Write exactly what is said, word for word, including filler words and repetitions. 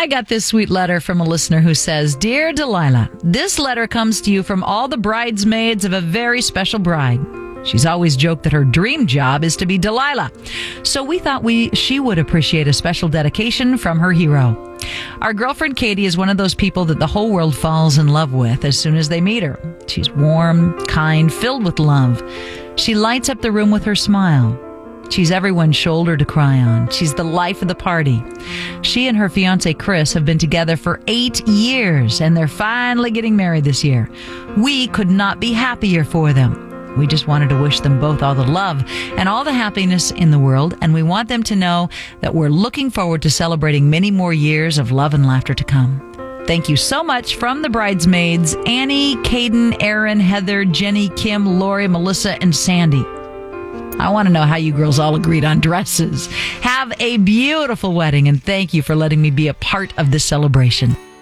I got this sweet letter from a listener who says, Dear Delilah, this letter comes to you from all the bridesmaids of a very special bride. She's always joked that her dream job is to be Delilah. So we thought we she would appreciate a special dedication from her hero. Our girlfriend Katie is one of those people that the whole world falls in love with as soon as they meet her. She's warm, kind, filled with love. She lights up the room with her smile. She's everyone's shoulder to cry on. She's the life of the party. She and her fiancé Chris have been together for eight years, and they're finally getting married this year. We could not be happier for them. We just wanted to wish them both all the love and all the happiness in the world, and we want them to know that we're looking forward to celebrating many more years of love and laughter to come. Thank you so much from the bridesmaids, Annie, Caden, Erin, Heather, Jenny, Kim, Lori, Melissa, and Sandy. I want to know how you girls all agreed on dresses. Have a beautiful wedding, and thank you for letting me be a part of this celebration.